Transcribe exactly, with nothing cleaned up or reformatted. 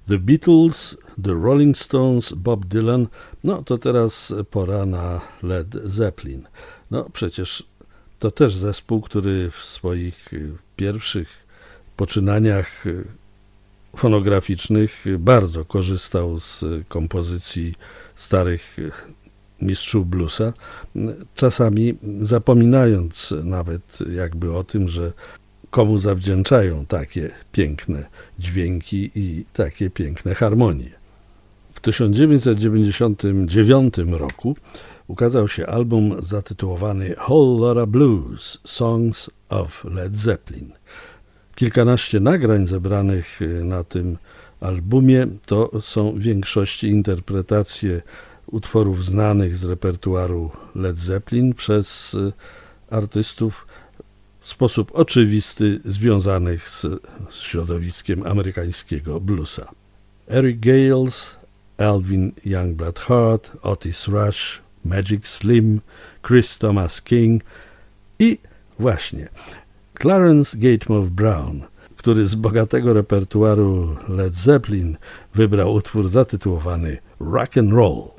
The Beatles, The Rolling Stones, Bob Dylan, no to teraz pora na Led Zeppelin. No przecież to też zespół, który w swoich pierwszych poczynaniach fonograficznych bardzo korzystał z kompozycji starych mistrzów bluesa, czasami zapominając nawet jakby o tym, że komu zawdzięczają takie piękne dźwięki i takie piękne harmonie. W tysiąc dziewięćset dziewięćdziesiątym dziewiątym roku ukazał się album zatytułowany Whole Lotta Blues – Songs of Led Zeppelin. Kilkanaście nagrań zebranych na tym albumie to są w większości interpretacje utworów znanych z repertuaru Led Zeppelin przez artystów w sposób oczywisty związanych z środowiskiem amerykańskiego bluesa. Eric Gales, Alvin Youngblood Hart, Otis Rush, Magic Slim, Chris Thomas King i właśnie Clarence Gatemouth Brown, który z bogatego repertuaru Led Zeppelin wybrał utwór zatytułowany Rock and Roll.